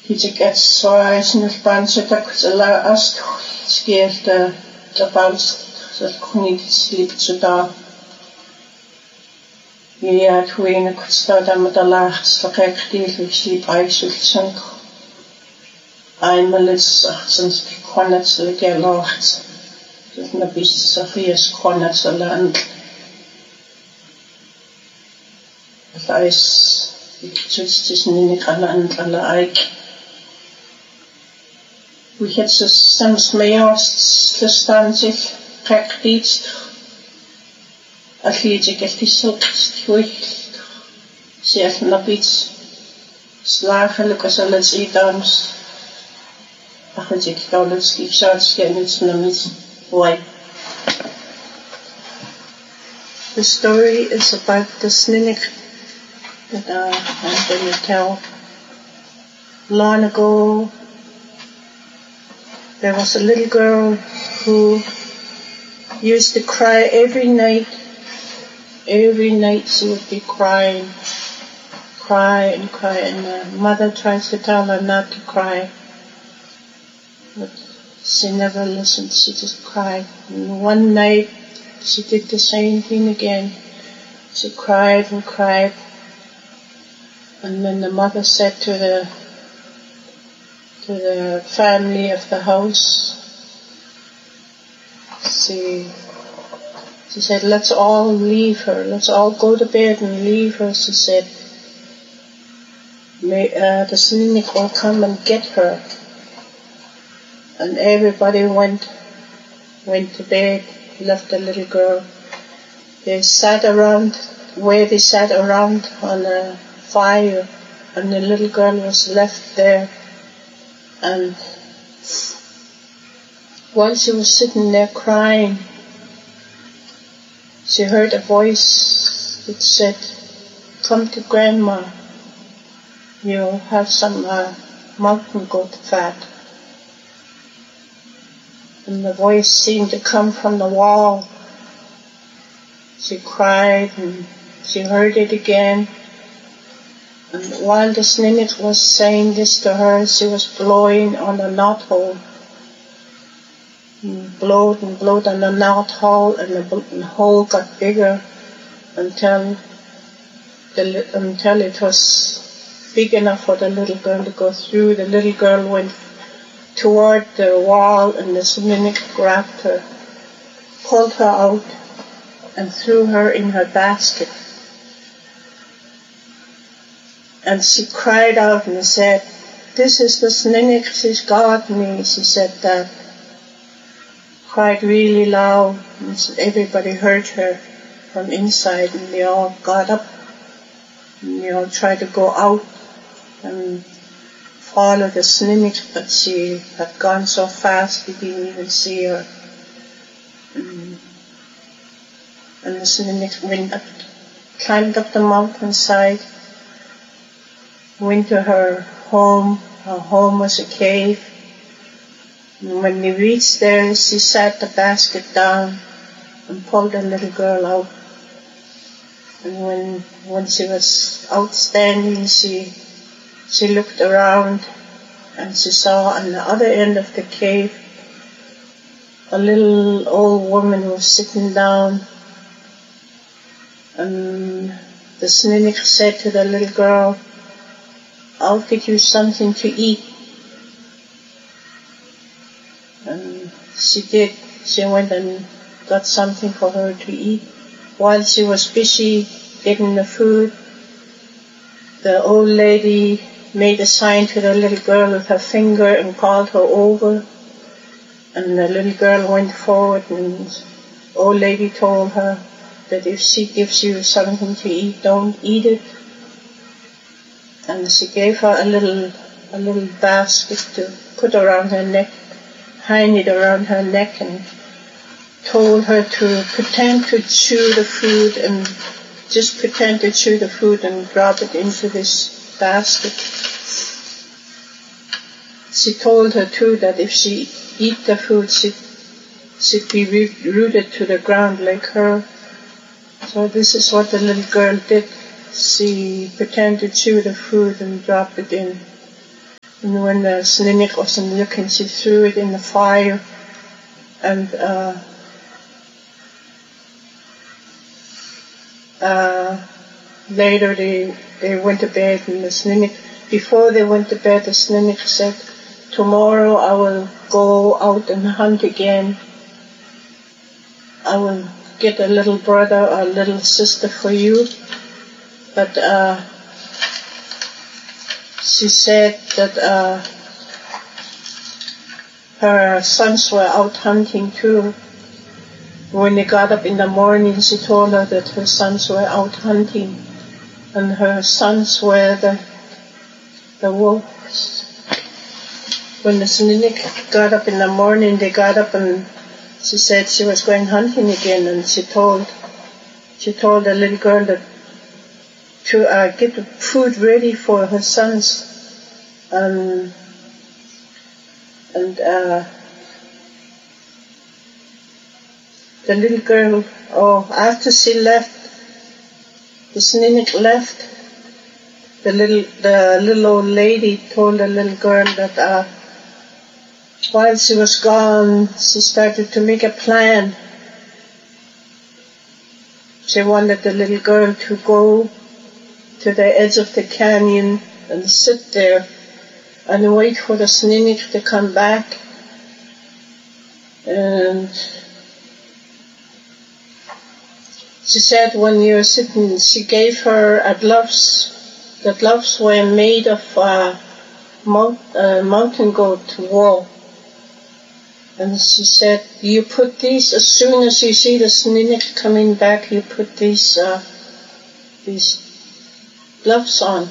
Hitigat soaisnulpaansutakutala astu skielta tapals salkunitslipsuta iat huinakutstadamatalartslaqeqtiilluksliip aisultsanq aimalitsartsanskikqanatsalkialoort nabissariasqanatsalaan alais iktsistisniniqalaantlala aik Wihetsus samsmajaastlustaansil qeqtiitst alliitikaltisselqistluill sialnapits slaaxalukasalatiitaanus aqatikkaulutskipsaatskianitsnamit wai. The story is about the sninik that I'm going to tell. Long ago, there was a little girl who used to cry every night. Every night she would be crying, and her mother tries to tell her not to cry, but she never listened. She just cried. And one night she did the same thing again. She cried, and then the mother said to the family of the house, she said, let's all leave her. Let's all go to bed and leave her. She said, the sninik will come and get her. And everybody went to bed, left the little girl. They sat around on a fire, and the little girl was left there. And while she was sitting there crying, she heard a voice that said, come to Grandma, you'll have some mountain goat fat. And the voice seemed to come from the wall. She cried and she heard it again. And while the sninik was saying this to her, she was blowing on the knothole. And blowed on the knothole, and the hole got bigger until it was big enough for the little girl to go through. The little girl went toward the wall, and the sninik grabbed her, pulled her out, and threw her in her basket. And she cried out and said, this is the sninik, she's got me. She said that, cried really loud, and everybody heard her from inside, and they all got up, and they all tried to go out and follow the sninik, but she had gone so fast they didn't even see her. And the sninik climbed up the mountainside, went to her home. Her home was a cave. And when they reached there, she sat the basket down and pulled the little girl out. And when she was outstanding, she looked around, and she saw on the other end of the cave a little old woman was sitting down. And the sninik said to the little girl, I'll get you something to eat. And she did. She went and got something for her to eat. While she was busy getting the food, the old lady made a sign to the little girl with her finger and called her over. And the little girl went forward, and the old lady told her that if she gives you something to eat, don't eat it. And she gave her a little basket to put around her neck, hang it around her neck, and told her to pretend to chew the food, and just pretend to chew the food and drop it into this basket. She told her too that if she eat the food, she'd be rooted to the ground like her. So this is what the little girl did. She pretended to chew the food and dropped it in. And when the Sninik wasn't looking, she threw it in the fire. And later they went to bed, and the Sninik, before they went to bed, the Sninik said, tomorrow I will go out and hunt again. I will get a little brother or a little sister for you. But she said that her sons were out hunting too. When they got up in the morning, she told her that her sons were out hunting, and her sons were the wolves. When the Sninik got up in the morning, they got up and she said she was going hunting again, and she told the little girl that to get the food ready for her sons, and the little girl, after she left, the Sninik left, the little old lady told the little girl that while she was gone, she started to make a plan. She wanted the little girl to go to the edge of the canyon and sit there and wait for the Sninik to come back. And she said when you're sitting, she gave her gloves. The gloves were made of mountain goat wool. And she said, you put these, as soon as you see the Sninik coming back, you put these gloves on.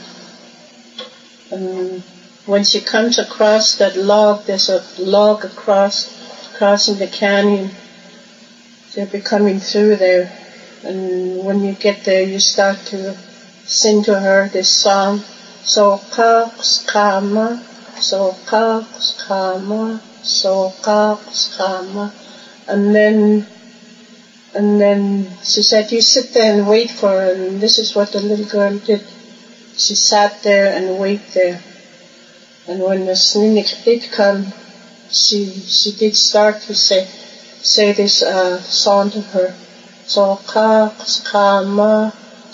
And when she comes across that log, there's a log crossing the canyon. They'll be coming through there. And when you get there, you start to sing to her this song. Sokakskama, Sokakskama, Sokakskama. And then she said, you sit there and wait for her. And this is what the little girl did. She sat there and waited there. And when the Sninik did come, she did start to say this song to her. Sokakskama,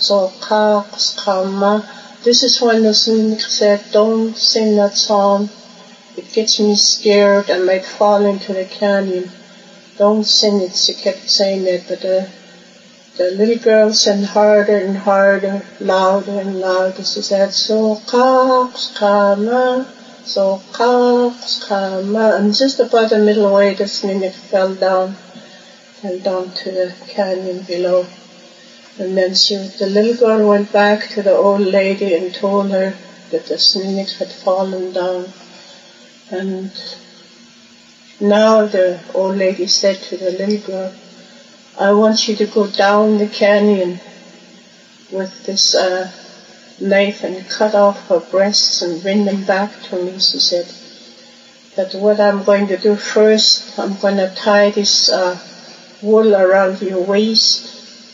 Sokakskama. This is when the Sninik said, don't sing that song. It gets me scared. I might fall into the canyon. Don't sing it. She kept saying that, but the little girl sang harder and harder, louder and louder. She said, Sokakskama, Sokakskama. And just about the middle way, the Sninik fell down to the canyon below. And then the little girl went back to the old lady and told her that the Sninik had fallen down. And now the old lady said to the little girl, I want you to go down the canyon with this knife and cut off her breasts and bring them back to me. She said that what I'm going to do first, I'm going to tie this wool around your waist.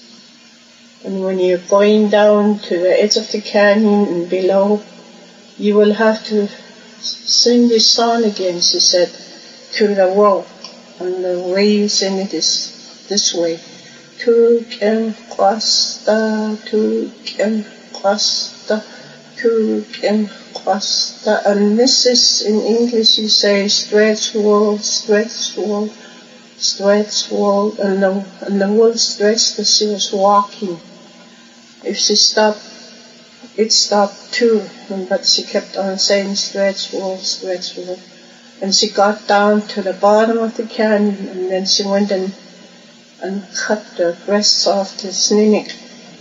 And when you're going down to the edge of the canyon and below, you will have to sing this song again, she said, to the world. And the way you sing it is this way. Tuken kwasta, tuken kwasta, tuken kwasta. And this is, in English you say, stretch wool, stretch wool, stretch wool. And the wool stretched as she was walking. If she stopped, it stopped too, but she kept on saying stretch wool, stretch wool. And she got down to the bottom of the canyon, and then she went and cut the breasts off the Sninik.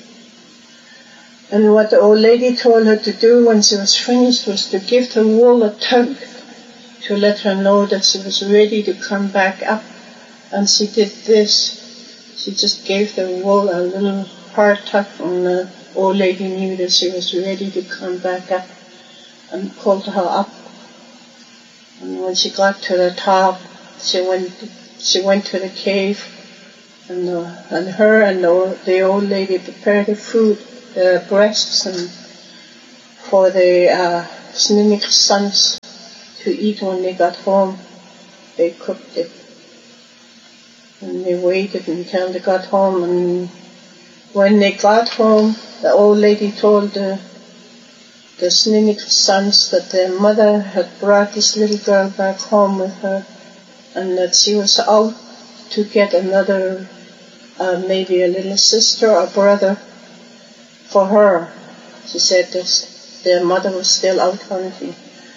And what the old lady told her to do when she was finished was to give the wool a tug to let her know that she was ready to come back up. And she did this. She just gave the wool a little hard tug, and the old lady knew that she was ready to come back up, and pulled her up. And when she got to the top, she went to the cave, and her and the old lady prepared the food, the breasts, and for the Sninik sons. to eat when they got home. They cooked it. And they waited until they got home. And when they got home, the old lady told the Sninik sons that their mother had brought this little girl back home with her, and that she was out to get another, maybe a little sister or brother for her. She said that their mother was still out hunting,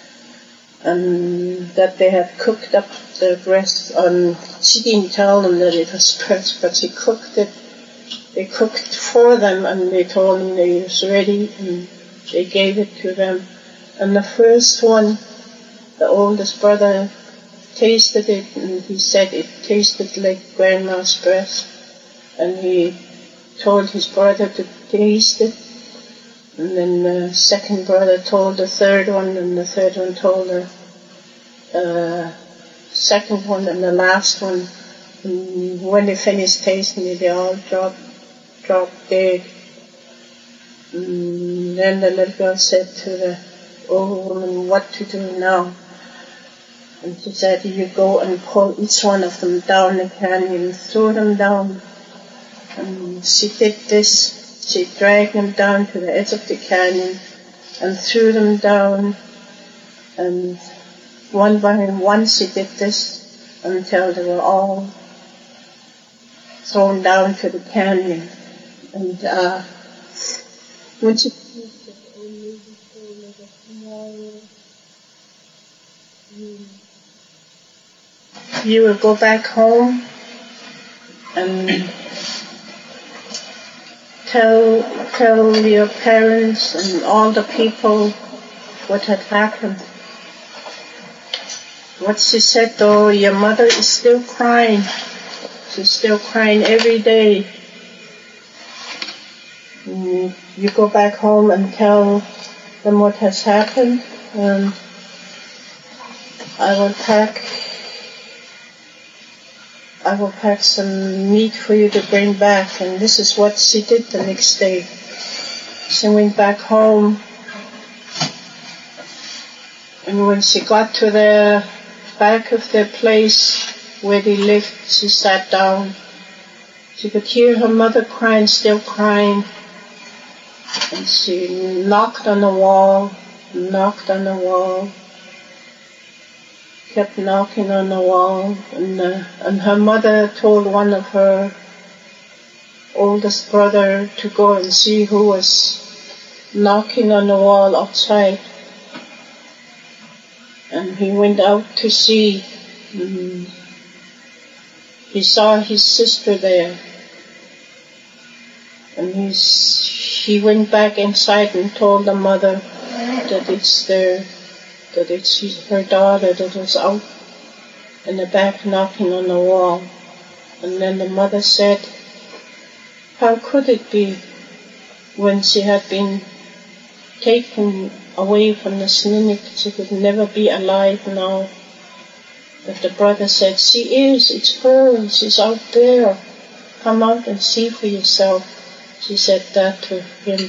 and that they had cooked up the breast. She didn't tell them that it was breast, but she cooked it. They cooked for them, and they told them it was ready, and they gave it to them. And the first one, the oldest brother, tasted it, and he said it tasted like grandma's breast. And he told his brother to taste it. And then the second brother told the third one, and the third one told the second one, and the last one. And when they finished tasting it, they all dropped dead. And then the little girl said to the old woman, what to do now? And she said, you go and pull each one of them down the canyon, throw them down. And she did this. She dragged them down to the edge of the canyon and threw them down. And one by one she did this until they were all thrown down to the canyon. And when she finished it, the old lady told her that tomorrow you will go back home and tell your parents and all the people what had happened. What she said though, your mother is still crying. She's still crying every day. You go back home and tell them what has happened. I will pack some meat for you to bring back. And this is what she did the next day. She went back home, and when she got to the back of the place where they lived, she sat down. She could hear her mother crying, still crying. And she knocked on the wall, kept knocking on the wall, and her mother told one of her oldest brother to go and see who was knocking on the wall outside. And he went out to see. He saw his sister there, and he went back inside and told the mother that it's her daughter that was out in the back knocking on the wall. And then the mother said, how could it be when she had been taken away from the Sninik, she could never be alive now? But the brother said, she is, it's her, she's out there. Come out and see for yourself. She said that to him.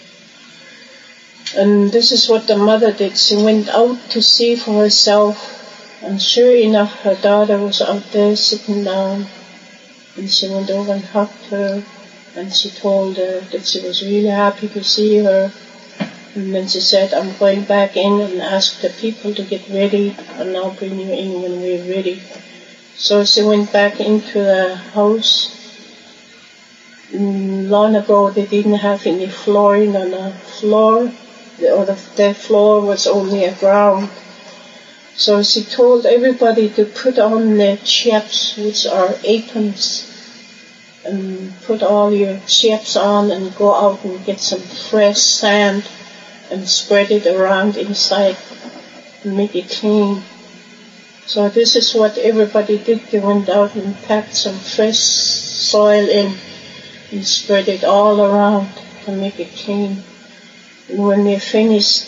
And this is what the mother did. She went out to see for herself, and sure enough, her daughter was out there sitting down. And she went over and hugged her, and she told her that she was really happy to see her. And then she said, I'm going back in and ask the people to get ready, and I'll bring you in when we're ready. So she went back into the house. Long ago, they didn't have any flooring on the floor. Their floor was only a ground. So she told everybody to put on their chaps, which are aprons, and put all your chaps on and go out and get some fresh sand and spread it around inside and make it clean. So this is what everybody did. They went out and packed some fresh soil in and spread it all around to make it clean. And when they finished,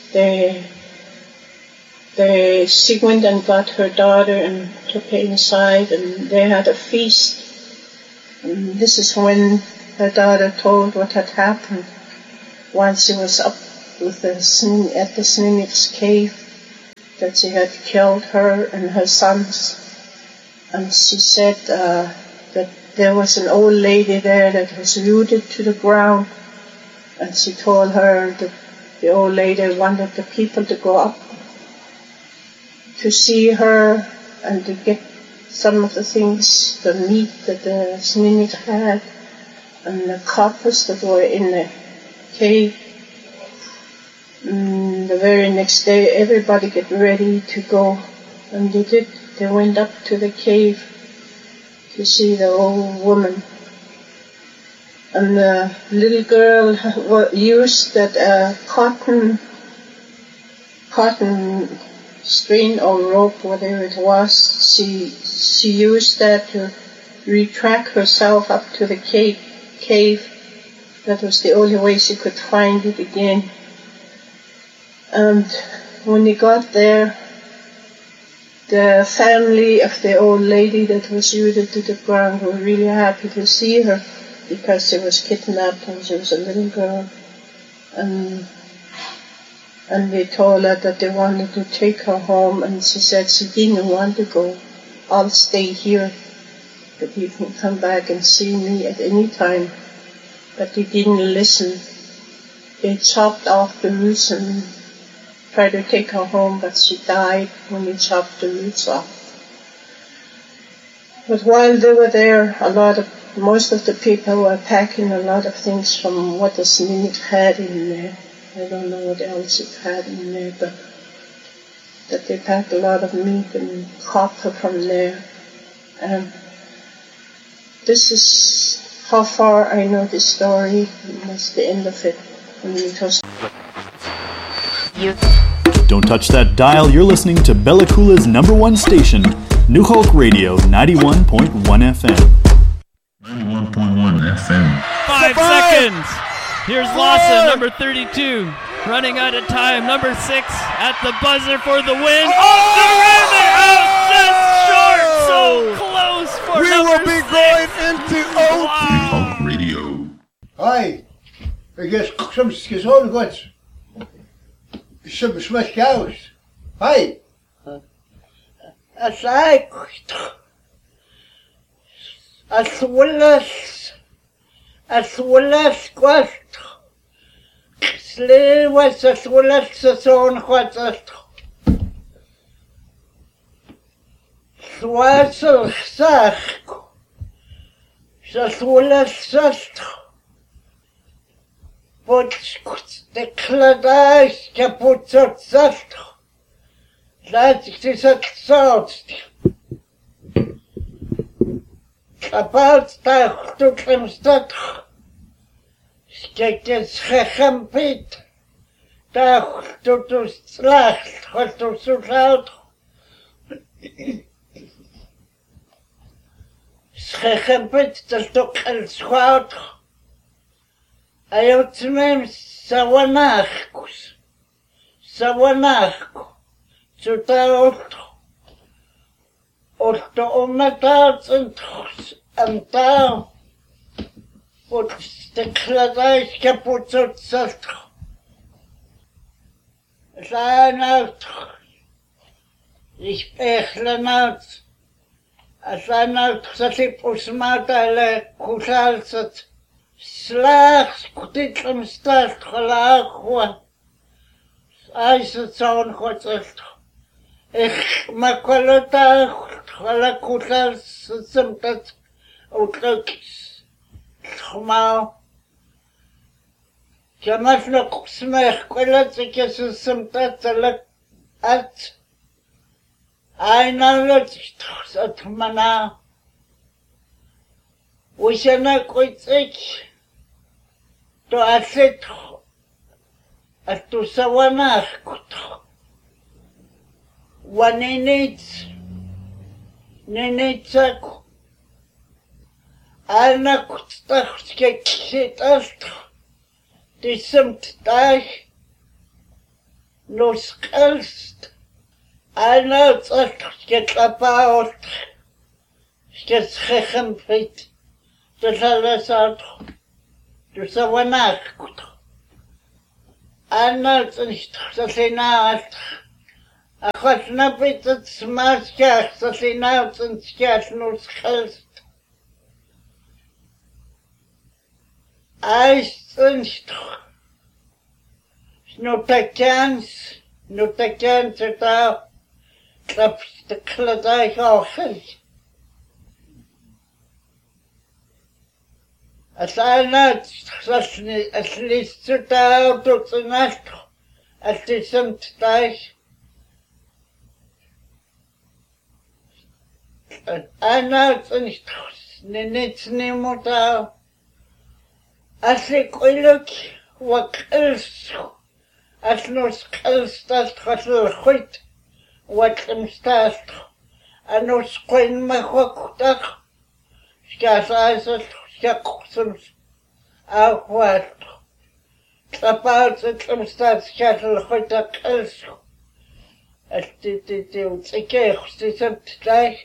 she went and got her daughter and took her inside, and they had a feast. And this is when her daughter told what had happened while she was up with at the Sninik's cave. that she had killed her and her sons. And she said that there was an old lady there that was rooted to the ground. And she told her that the old lady wanted the people to go up to see her and to get some of the things, the meat that the Snuneyj had, and the coppers that were in the cave. The very next day, everybody get ready to go, and they did. They went up to the cave to see the old woman. And the little girl used that cotton string or rope, whatever it was. She used that to retract herself up to the cave. That was the only way she could find it again. And when he got there, the family of the old lady that was rooted to the ground were really happy to see her, because she was kidnapped when she was a little girl. And they told her that they wanted to take her home, and she said she didn't want to go. I'll stay here, but you can come back and see me at any time. But they didn't listen. They chopped off the roots and tried to take her home, but she died when they chopped the roots off. But while they were there, most of the people were packing a lot of things from what the Snuneyj had in there. I don't know what else it had in there, but that they packed a lot of meat and copper from there. And this is how far I know the story, and that's the end of it. Don't touch that dial. You're listening to Bella Coola's #1 station, New Hulk Radio, 91.1 FM. 91.1 FM. 5 seconds. Here's Lawson, number 32, running out of time. Number 6 at the buzzer for the win. Off the rim and out, just short. So close for we number will be 6. going into OT. Hulk Radio. Hi. I guess some skizon gods. Some smash cows. Hi. As I as well as quest. Slave was as well as the son was it. Swassel Sach. As well as just. But the Kladais kaput zat. Laat is het zoutst. Kapot tuig toeklimstad. Skijk het gegempiet. Tuig tot u slacht. Wat u zo zout. Gegempiet dat ook een schout. Ayaw tmem sawanachkus. Sawanachku. Zutaut. Otto ometaut en taal. Wat de kladijs kapot zat. Zijn uit. Ik pechlen uit. Zijn uit dat ik usmatale kusalzat. Slags kutitlam start gelagwa. Als het zo'n god zegt. Ik makwalota gelakutla simtat uitlukis. Schmau. Jamas nog smech kwalatikjes simtat zelak at. Einalot at mana. Wisana koitsik. To aset at to sawanach kuto. Nenetsak. Alna kutstach skeksit ast. Disemt dag. Noskelst. Alna tsach sketlapaot. Sketschechemprit. Tsalasat. Du sawanach kuto. Alna tsach sasenat. Achos na byd y smas gach, so lle nawt yn sgall nhw'n chylst. Aes yn stwch. Snwtagans y daw. Klaps dy clydau ochl. As I not at least to daw dwt yn allt. At least yn daich. Anat yn nid ni mo daw. Allu gwylwg wa cylsw. Allnw's cylstall chwall chwyd. Wa cymstall. Anw's gwyn ma chwagdach. Sgall aisall sgachwsams. A chwalt. Clabawd y cymstall sgall chwyd a cylsw. Allu diw tigech sydd yn daich.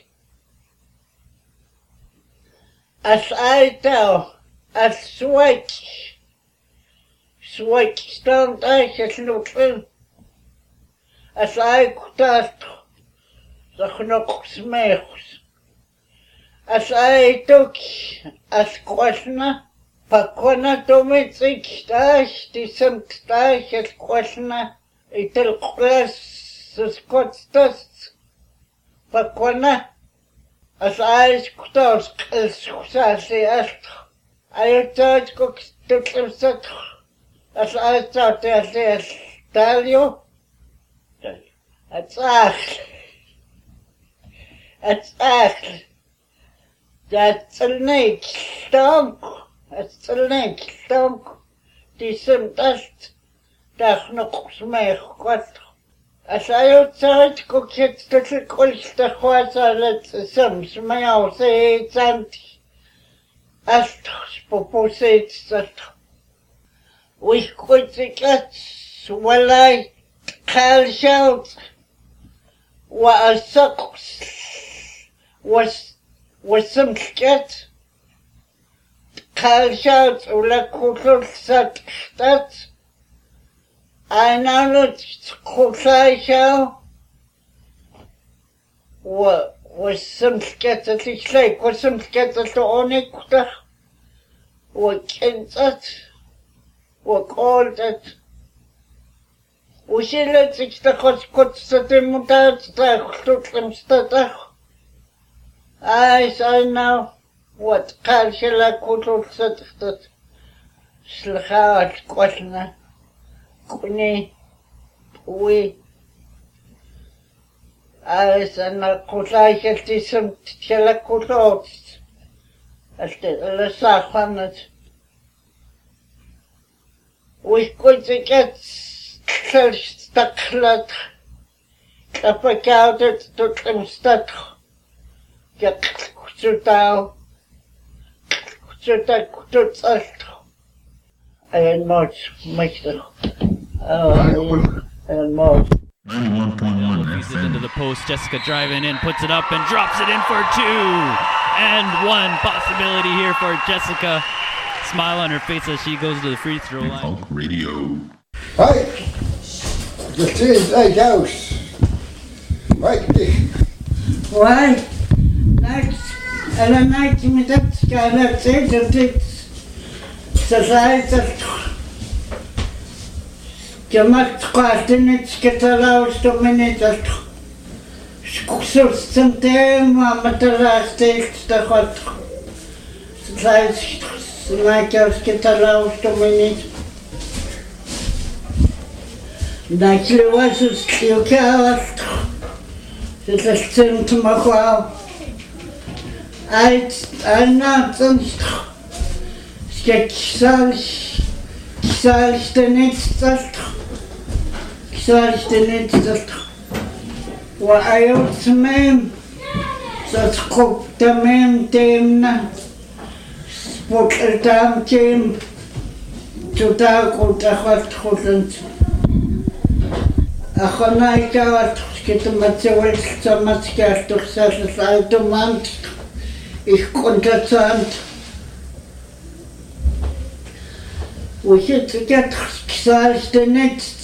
As I daw, as swag stand I as lwtlyn. As I gwdalt, sa'ch nog smechs. As I dwg, as gwellna, pagwana domydig daich, di symt daich as gwellna, I dylchles ys gwadstas, pagwana. As I sgwrs cylsgwsallu allt. I dod gwrs dwllymsad. As I dod allu dalio. At all. That's a neck stonk. That's a neck stonk. Die simtast. Dach nog smech kwart. As I outside cook it to the coast the water let some smell say and as proposed that we could get well I call shout what a sucks was some get call shout or la cook that I know that Kosai was some sketchy like was some sketchy on it. What can that? What called that? We see let's the cots that the mutats that took them stutter. I know what Kalshela could set that Slahat Quatna. Kuni, we, as an akutay heltism telakutos, as the Lasafanet. We could get stuck lad, capacouted to them stuck, get to down, to that to salt. I am not master. And more. 91.1 Feeds it into the post. Jessica driving in, puts it up and drops it in for 2. And 1 possibility here for Jessica. Smile on her face as she goes to the free throw line. Hulk Radio. Hi. The things like house. Right. Why? Next, and a night me that skylar says that it's society. Gemacht quatinits getalaus dominitat. Skus zum Thema matelas text da hat. Sais like getalaus dominit. Dachle was es kiukat. Das ist zum Machau. I not sonst. Sag ich denn nicht das? Sag ich denn nicht das? Wa ayot mem. Das kommt der mem dem na. Spoktam tim. Total gut hat. Achona ikawat skitamatsewel samatskar doch sas altomant. Ich konnte zahnt. Wo ich jetzt gesagt, ich denn nicht